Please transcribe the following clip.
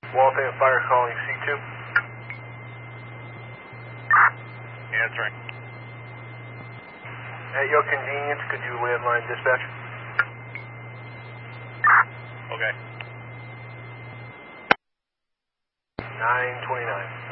Waltham Fire calling C2. Answering. At your convenience, could you landline dispatch? Okay. 929.